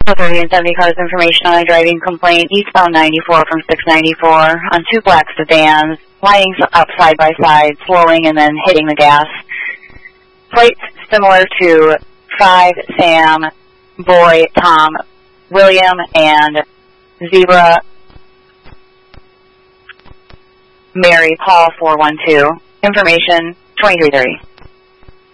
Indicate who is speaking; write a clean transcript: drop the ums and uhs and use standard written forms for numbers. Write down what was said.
Speaker 1: 30 and 70 cars information on a driving complaint, eastbound 94 from 694 on two black sedans, lining up side by side, slowing and then hitting the gas. Plates similar to 5 Sam, Boy, Tom, William, and Zebra, Mary, Paul 412. Information 2330.